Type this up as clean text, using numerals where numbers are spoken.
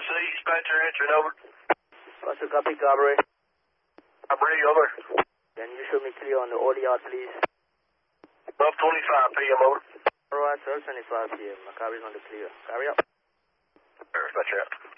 Tennessee, dispatcher answering over. Buster, copy, Carberry. Carberry, over. Can you show me clear on the order yard, please? Above 25 p.m., over. Alright, sir, 25 p.m. Carberry's on the clear. Carry up. Dispatcher out.